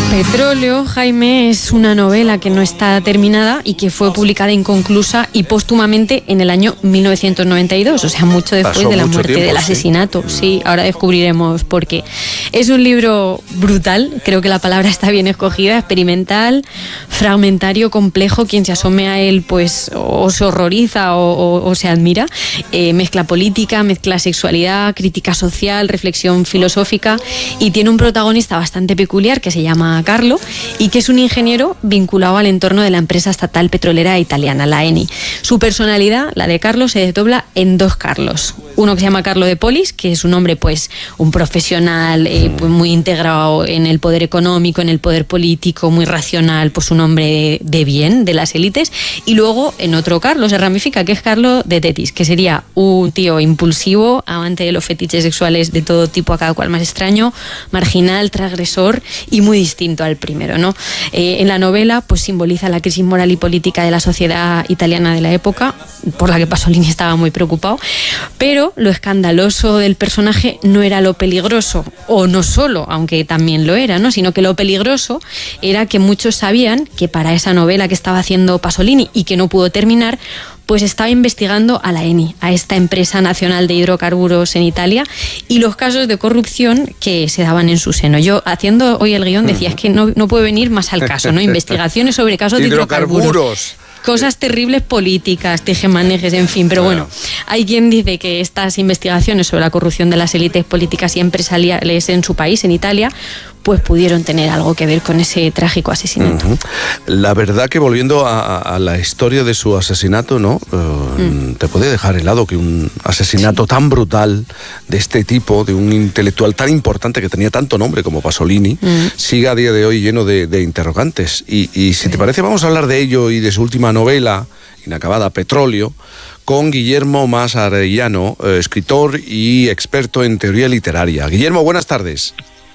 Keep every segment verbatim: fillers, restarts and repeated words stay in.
Petróleo, Jaime, es una novela que no está terminada y que fue publicada inconclusa y póstumamente en el año mil novecientos noventa y dos, o sea, mucho después Pasó de la muerte tiempo, del asesinato. Sí. sí, ahora descubriremos por qué. Es un libro brutal, creo que la palabra está bien escogida, experimental, fragmentario, complejo. Quien se asome a él, pues, o se horroriza o, o, o se admira. Eh, mezcla política, mezcla sexualidad, crítica social, reflexión filosófica y tiene un protagonista bastante peculiar que se llama Carlo y que es un ingeniero vinculado al entorno de la empresa estatal petrolera italiana, la Eni. Su personalidad, la de Carlo, se desdobla en dos Carlos. Uno que se llama Carlo de Polis, que es un hombre, pues, un profesional eh, pues, muy integrado en el poder económico, en el poder político, muy racional, pues un hombre de bien, de las élites. Y luego, en otro Carlo se ramifica, que es Carlo de Tetis, que sería un tío impulsivo, amante de los fetiches sexuales de todo tipo, a cada cual más extraño, marginal, transgresor y muy distinto al primero, ¿no? Eh, en la novela, pues simboliza la crisis moral y política de la sociedad italiana de la época, por la que Pasolini estaba muy preocupado, pero lo escandaloso del personaje no era lo peligroso, o no solo, aunque también lo era, ¿no? Sino que lo peligroso era que muchos sabían que para esa novela que estaba haciendo Pasolini y que no pudo terminar, pues estaba investigando a la Eni, a esta empresa nacional de hidrocarburos en Italia, y los casos de corrupción que se daban en su seno. Yo, haciendo hoy el guión, decía, es que no, no puede venir más al caso, ¿no? Investigaciones sobre casos de hidrocarburos. hidrocarburos. Cosas terribles políticas, tejemanejes, en fin. Pero bueno, hay quien dice que estas investigaciones sobre la corrupción de las élites políticas y empresariales en su país, en Italia, pues pudieron tener algo que ver con ese trágico asesinato. Uh-huh. La verdad que volviendo a, a la historia de su asesinato, ¿no? Uh, mm. Te puede dejar helado que un asesinato sí. tan brutal de este tipo, de un intelectual tan importante que tenía tanto nombre como Pasolini, mm. siga a día de hoy lleno de, de interrogantes. Y, y si sí. te parece, vamos a hablar de ello y de su última novela, inacabada, Petróleo, con Guillermo Mas Arellano, eh, escritor y experto en teoría literaria. Guillermo, buenas tardes.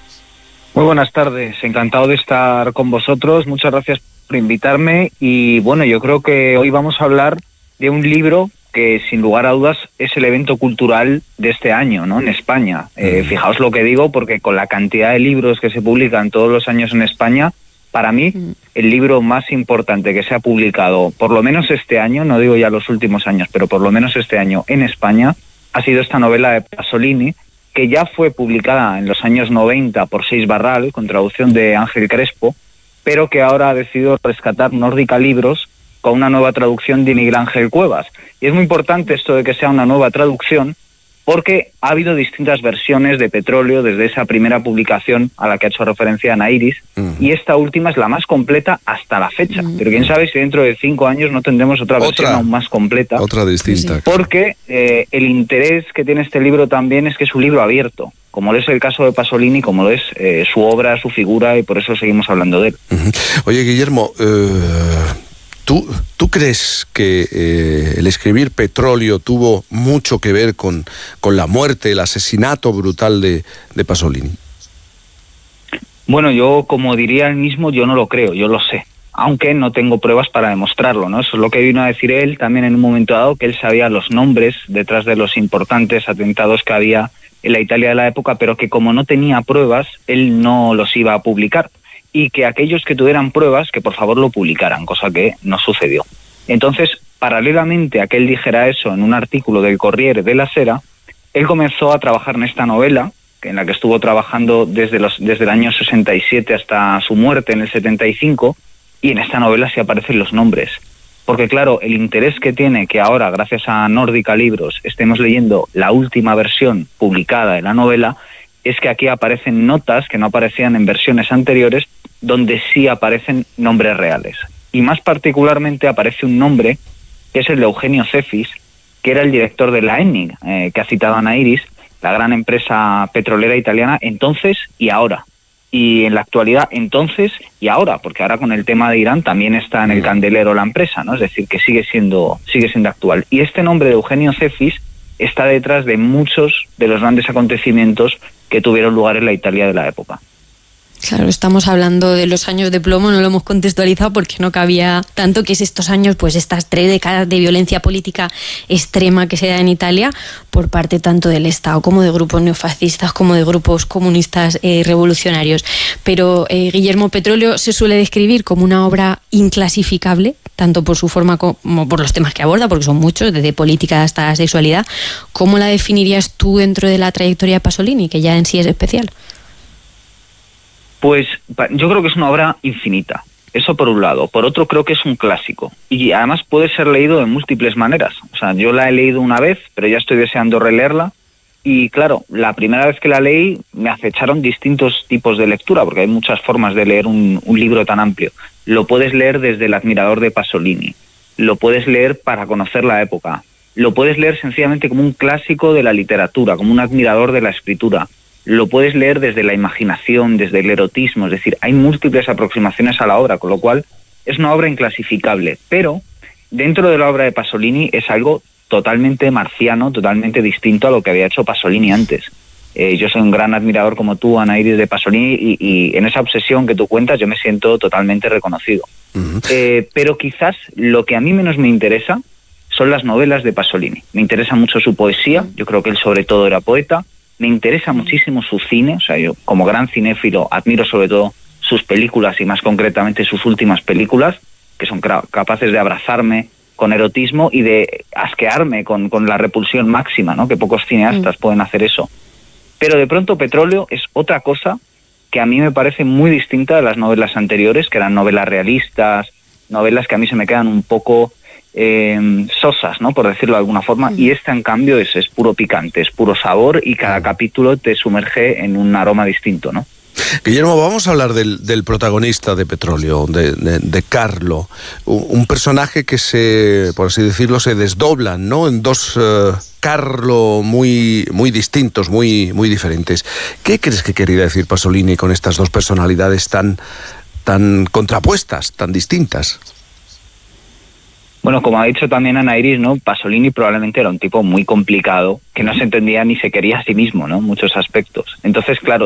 Muy buenas tardes, encantado de estar con vosotros, muchas gracias por invitarme y bueno, yo creo que hoy vamos a hablar de un libro que sin lugar a dudas es el evento cultural de este año, ¿no? En España. Eh, fijaos lo que digo, porque con la cantidad de libros que se publican todos los años en España, para mí el libro más importante que se ha publicado, por lo menos este año, no digo ya los últimos años, pero por lo menos este año en España, ha sido esta novela de Pasolini, que ya fue publicada en los años noventa por Seix Barral, con traducción de Ángel Crespo, pero que ahora ha decidido rescatar Nórdica Libros con una nueva traducción de Miguel Ángel Cuevas. Y es muy importante esto de que sea una nueva traducción, porque ha habido distintas versiones de Petróleo desde esa primera publicación a la que ha hecho referencia Ana Iris, uh-huh. y esta última es la más completa hasta la fecha. Uh-huh. Pero quién sabe si dentro de cinco años no tendremos otra, otra versión aún más completa. Otra distinta. Porque eh, el interés que tiene este libro también es que es un libro abierto, como lo es el caso de Pasolini, como lo es eh, su obra, su figura, y por eso seguimos hablando de él. Uh-huh. Oye, Guillermo, eh... ¿Tú, ¿Tú crees que eh, el escribir Petróleo tuvo mucho que ver con, con la muerte, el asesinato brutal de, de Pasolini? Bueno, yo, como diría él mismo, yo no lo creo, yo lo sé, aunque no tengo pruebas para demostrarlo, ¿no? Eso es lo que vino a decir él también en un momento dado, que él sabía los nombres detrás de los importantes atentados que había en la Italia de la época, pero que como no tenía pruebas, él no los iba a publicar. Y que aquellos que tuvieran pruebas, que por favor lo publicaran, cosa que no sucedió. Entonces, paralelamente a que él dijera eso en un artículo del Corriere della Sera, él comenzó a trabajar en esta novela, en la que estuvo trabajando desde, los, desde el año sesenta y siete hasta su muerte en el setenta y cinco, y en esta novela sí aparecen los nombres. Porque claro, el interés que tiene que ahora, gracias a Nórdica Libros, estemos leyendo la última versión publicada de la novela, es que aquí aparecen notas que no aparecían en versiones anteriores, donde sí aparecen nombres reales. Y más particularmente aparece un nombre, que es el de Eugenio Cefis, que era el director de la Eni, eh, que ha citado Ana Iris, la gran empresa petrolera italiana, entonces y ahora. Y en la actualidad, entonces y ahora, porque ahora con el tema de Irán también está en el candelero la empresa, ¿no? Es decir, que sigue siendo, sigue siendo actual. Y este nombre de Eugenio Cefis está detrás de muchos de los grandes acontecimientos que tuvieron lugar en la Italia de la época. Claro, estamos hablando de los años de plomo, no lo hemos contextualizado porque no cabía tanto, que es estos años, pues estas tres décadas de violencia política extrema que se da en Italia por parte tanto del Estado como de grupos neofascistas, como de grupos comunistas eh, revolucionarios. Pero eh, Guillermo, Petróleo se suele describir como una obra inclasificable, tanto por su forma como por los temas que aborda, porque son muchos, desde política hasta sexualidad. ¿Cómo la definirías tú dentro de la trayectoria de Pasolini, que ya en sí es especial? Pues yo creo que es una obra infinita, eso por un lado. Por otro, creo que es un clásico y además puede ser leído de múltiples maneras. O sea, yo la he leído una vez, pero ya estoy deseando releerla. Y claro, la primera vez que la leí me acecharon distintos tipos de lectura, porque hay muchas formas de leer un, un libro tan amplio. Lo puedes leer desde el admirador de Pasolini, lo puedes leer para conocer la época, lo puedes leer sencillamente como un clásico de la literatura, como un admirador de la escritura. Lo puedes leer desde la imaginación, desde el erotismo, es decir, hay múltiples aproximaciones a la obra, con lo cual es una obra inclasificable, pero dentro de la obra de Pasolini es algo totalmente marciano, totalmente distinto a lo que había hecho Pasolini antes. Eh, yo soy un gran admirador como tú, Ana Iris, de Pasolini, y, y en esa obsesión que tú cuentas yo me siento totalmente reconocido. Uh-huh. Eh, pero quizás lo que a mí menos me interesa son las novelas de Pasolini. Me interesa mucho su poesía, yo creo que él sobre todo era poeta. Me interesa muchísimo su cine, o sea, yo como gran cinéfilo admiro sobre todo sus películas y más concretamente sus últimas películas, que son capaces de abrazarme con erotismo y de asquearme con, con la repulsión máxima, ¿no? Que pocos cineastas mm. pueden hacer eso. Pero de pronto Petróleo es otra cosa que a mí me parece muy distinta de las novelas anteriores, que eran novelas realistas, novelas que a mí se me quedan un poco Eh, sosas, ¿no? Por decirlo de alguna forma, mm. y esta en cambio es, es puro picante, es puro sabor y cada capítulo te sumerge en un aroma distinto, ¿no? Guillermo, vamos a hablar del, del protagonista de Petróleo, de, de, de Carlo, un, un personaje que se, por así decirlo, se desdoblan, ¿no? En dos uh, Carlo muy, muy distintos, muy, muy diferentes. ¿Qué crees que quería decir Pasolini con estas dos personalidades tan, tan contrapuestas, tan distintas? Bueno, como ha dicho también Ana Iris, ¿no? Pasolini probablemente era un tipo muy complicado, que no se entendía ni se quería a sí mismo, ¿no? Muchos aspectos. Entonces, claro,